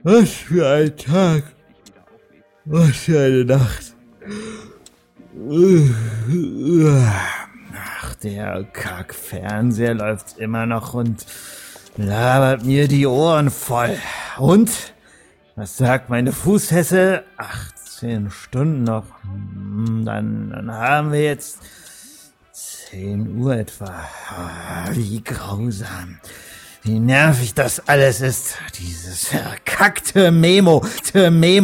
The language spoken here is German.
Was für ein Tag. Was für eine Nacht. Ach, der Kack-Fernseher läuft immer noch und labert mir die Ohren voll. Und? Was sagt meine Fußfessel? 18 Stunden noch. Dann haben wir jetzt 10 Uhr etwa. Wie grausam. Wie nervig das alles ist. Dieses verkackte Memo.